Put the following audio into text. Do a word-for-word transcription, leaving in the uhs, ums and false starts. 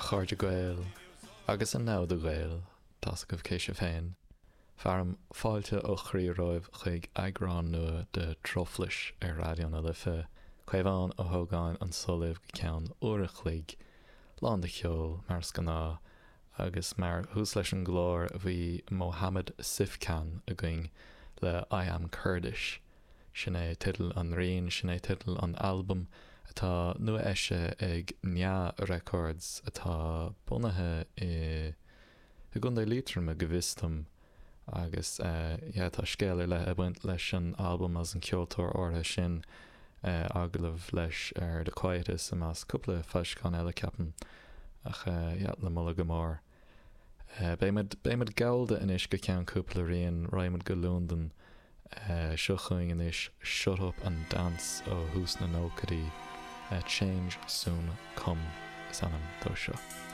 Chairde Gael agus an nád a Gael tas go céise féin. Fearm fáilte ó chrí roimh chuig agrán nua de troflis ar radio na lifa, chuimhán ó thógáin an solimh go ceann uair a chlig, lán de cheol, mar scaná, agus mar hús leis an glór a bhí Mohammed Sifkan a going le I Am Kurdish. Sin é titl an rion, sin é titl an album atá nua eise ag Nya Records atá bunathe i gundé lítrum a govistum agus uh, yeah, tá scéalar le a buint leis an album as an ceoltóir ortha sin uh, aglah leis ar de Quietus am as cúpla feiscán eile ceapan ach uh, yeah, le mulla go mór. Uh, Béimid gailde inis go ceann cúpla rion roimid go lúndan uh, seo chuing inis Shut Up and Dance ó hús na nócadaí uh, Change Soon Come is anam dó seo.